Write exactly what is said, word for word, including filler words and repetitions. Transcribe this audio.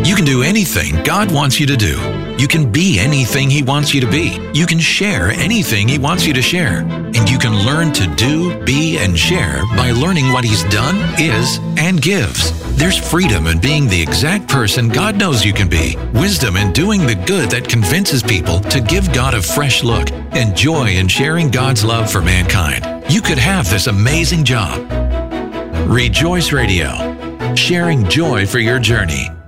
You can do anything God wants you to do. You can be anything He wants you to be. You can share anything He wants you to share. And you can learn to do, be, and share by learning what He's done, is, and gives. There's freedom in being the exact person God knows you can be, wisdom in doing the good that convinces people to give God a fresh look, and joy in sharing God's love for mankind. You could have this amazing job. Rejoice Radio, sharing joy for your journey.